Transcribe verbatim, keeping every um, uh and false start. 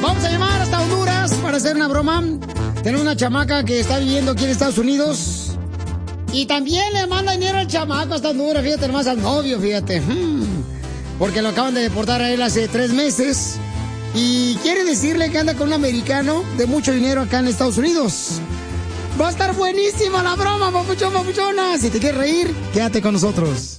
Vamos a llamar hasta Honduras para hacer una broma. Tenemos una chamaca que está viviendo aquí en Estados Unidos. Y también le manda dinero al chamaco hasta Honduras, fíjate, nomás al novio, fíjate. Hmm. Porque lo acaban de deportar a él hace tres meses. Y quiere decirle que anda con un americano de mucho dinero acá en Estados Unidos. Va a estar buenísima la broma, papuchón, papuchona. Si te quieres reír, quédate con nosotros.